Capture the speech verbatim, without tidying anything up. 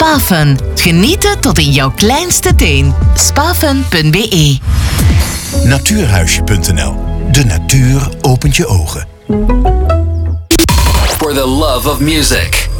SpaFun. Genieten tot in jouw kleinste teen. spafun punt b e. Natuurhuisje punt n l. De natuur opent je ogen. For the love of music.